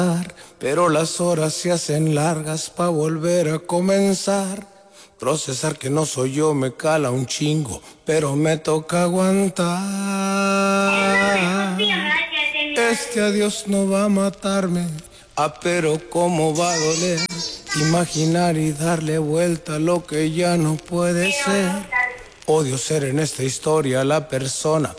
pero las horas se hacen largas pa' volver a comenzar. Procesar que no soy yo me cala un chingo, pero me toca aguantar. Este adiós no va a matarme, pero cómo va a doler. Imaginar y darle vuelta a lo que ya no puede ser. Odio ser en esta historia la persona